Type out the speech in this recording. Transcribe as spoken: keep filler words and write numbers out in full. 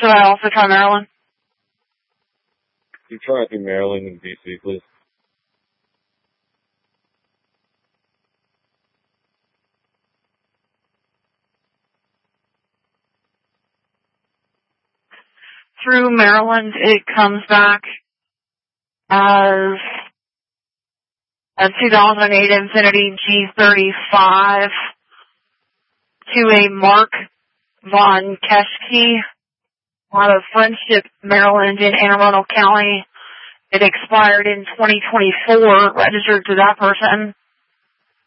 should I also try Maryland? You try through Maryland and D C, please. Through Maryland, it comes back as a two thousand eight Infiniti G thirty-five to a Mark Von Keschke out of Friendship, Maryland in Anne Arundel County. It expired in twenty twenty-four, registered to that person.